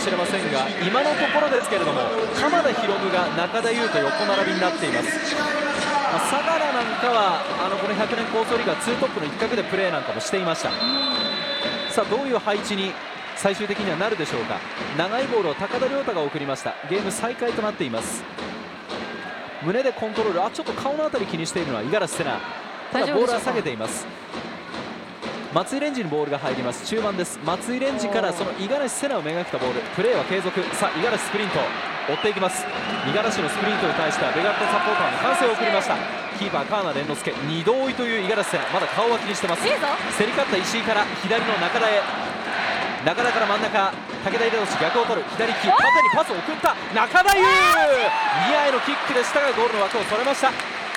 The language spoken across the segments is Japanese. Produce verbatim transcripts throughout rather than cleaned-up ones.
しれませんが、今のところですけれども鎌田大夢が中田優と横並びになっています。まあ、相良なんかはあのこのひゃくねん構想リーグはツートップの一角でプレーなんかもしていました。さあどういう配置に最終的にはなるでしょうか。長いボールを高田亮太が送りました。ゲーム再開となっています。胸でコントロール、あちょっと顔のあたり気にしているのは五十嵐瀬名。ただボールは下げています。松井レンジにボールが入ります。中盤です。松井レンジからその五十嵐瀬名をめがけたボール、プレーは継続。さあ五十嵐スプリント追っていきます。五十嵐のスプリントに対してはベガルタサポーターの歓声を送りました。キーパー川名蓮之介二度追いという五十嵐瀬名、まだ顔は気にしてます。競り勝った石井から左の中田へ、中田から真ん中、武田秀俊逆を取る、左利き、縦にパスを送った中田優、ニアへのキックでしたがゴールの枠をそれました。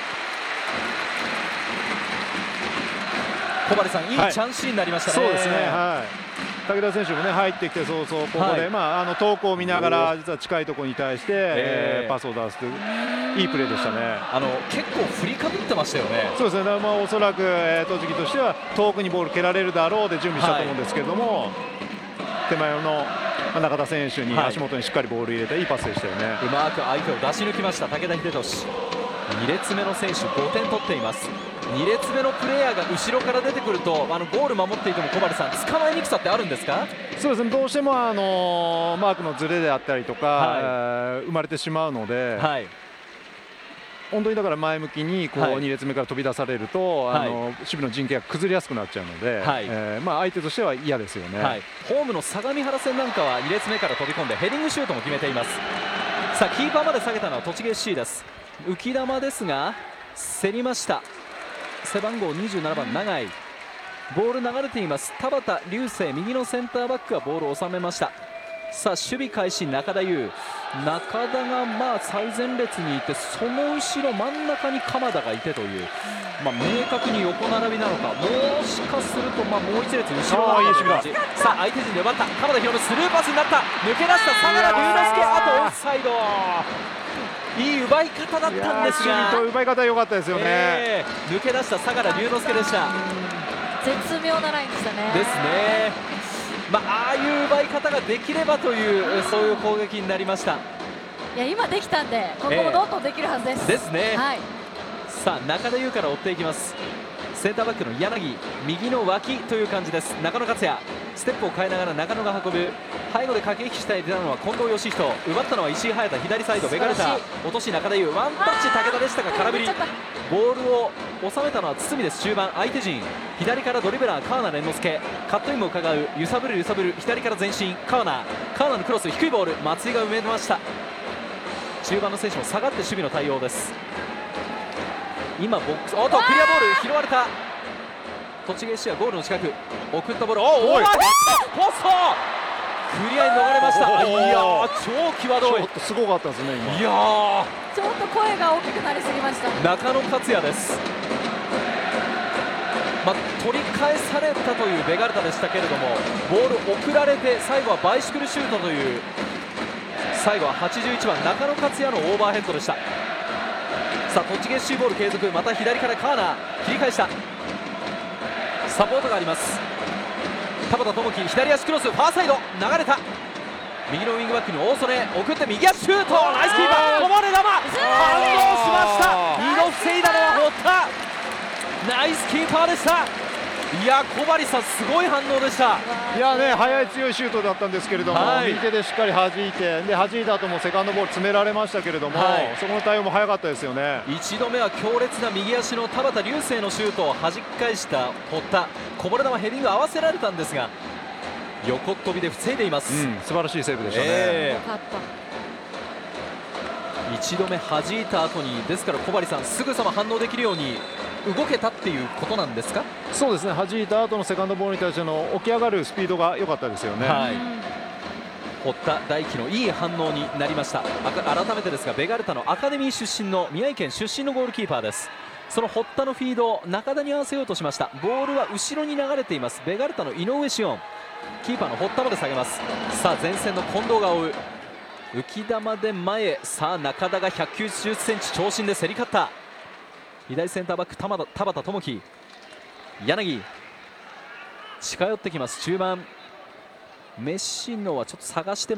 小針さん、いいチャンスになりましたね。 はい、そうですね、はい、武田選手もね入ってきて早々ここで、はい、まああの遠くを見ながら実は近いところに対して、えー、パスを出すといういいプレーでしたね。あの結構振りかぶってましたよね。 そうですね、まあ、おそらく、えー、栃木としては遠くにボール蹴られるだろうで準備したと思うんですけれども、はい、手前の中田選手に足元にしっかりボール入れたいいパスでしたよね。 うまく相手を出し抜きました武田秀俊。に列目の選手ごてん取っています。に列目のプレーヤーが後ろから出てくるとあのゴール守っていても小針さん捕まえにくさってあるんですか。 そうですね、どうしてもあのマークのズレであったりとか、はい、生まれてしまうので、はい、本当にだから前向きにこう、はい、に列目から飛び出されると、はい、あの守備の陣形が崩れやすくなっちゃうので、はい、えーまあ、相手としては嫌ですよね。はい、 ホームの相模原戦なんかはに列目から飛び込んでヘディングシュートも決めています。さあキーパーまで下げたのは栃木 エフシー です。浮き球ですが競りました。背番号にじゅうななばん永井、ボール流れています。田畑流星右のセンターバックがボールを収めました。さあ守備開始中田優、中田がまあ最前列にいてその後ろ真ん中に鎌田がいてという、まあ、明確に横並びなのか、もしかするとまあもう一列後ろの感じ。さあ相手陣で奪った鎌田博スルーパスになった、抜け出した相良龍之介、あとオフサイド。いい奪い方だったんですが、 奪い方良かったですよね、 えー、抜け出した相良龍之介でした。 絶妙なラインでしたね。 ですね。まあ、ああいう奪い方ができればというそういう攻撃になりました。 いや今できたんでここもどんどんできるはずです。 えー、ですね、はい、さあ中田優から追っていきます。センターバックの柳右の脇という感じです。中野克也ステップを変えながら中野が運ぶ、背後で駆け引きしたい出たのは近藤義人、奪ったのは石井隼太、左サイドベガルタ、落とし中田優、ワンタッチ武田でしたが空振り、ボールを収めたのは堤です。中盤相手陣、左からドリブラー川名蓮之介、カットインも伺う、揺さぶる揺さぶる、左から前進川名、川名のクロス低いボール、松井が埋めました。中盤の選手も下がって守備の対応です。今ボックス、おっとクリアボール拾われた。栃木 エフシー はゴールの近く送ったボール、おおオーバーヘッドポスト、クリアに逃れました。いやー超際どい、 ちょっとすごかったですね今。 いやーちょっと声が大きくなりすぎました。 中野克也です。まあ、取り返されたというベガルタでしたけれども、ボール送られて最後はバイシクルシュートという、最後ははちじゅういちばん中野克也のオーバーヘッドでした。さあ栃木 エフシー ボール継続、また左からカーナー切り返した、サポートがあります。田畑智樹左足クロスファーサイド流れた、右のウィングバックに大曽根送って右足シュート、ナイスキーパーこぼれ球反応しました。二度防いだのは堀田、ナイスキーパーでした。いや小針さんすごい反応でした。 いやね速い強いシュートだったんですけれども、はい、右手でしっかり弾いて、で弾いた後もセカンドボール詰められましたけれども、はい、そこの対応も早かったですよね。 一度目は強烈な右足の田畑流星のシュートを弾き返した堀田、こぼれ球ヘディング合わせられたんですが横っ飛びで防いでいます、 うん、素晴らしいセーブでしたね、 えー、一度目弾いた後にですから小針さんすぐさま反応できるように動けたっていうことなんですか。 そうですね、弾いた後のセカンドボールに対しての起き上がるスピードが良かったですよね、はい、 堀田大輝のいい反応になりました。改めてですがベガルタのアカデミー出身の宮城県出身のゴールキーパーです。その堀田のフィードを中田に合わせようとしました。ボールは後ろに流れています。ベガルタの井上志音、キーパーの堀田まで下げます。さあ前線の近藤が追う、浮き球で前、さあ中田がひゃくきゅうじゅっセンチ長身で競り勝った。左センターバック田畑智樹、柳近寄ってきます。中盤メッシンノはちょっと探して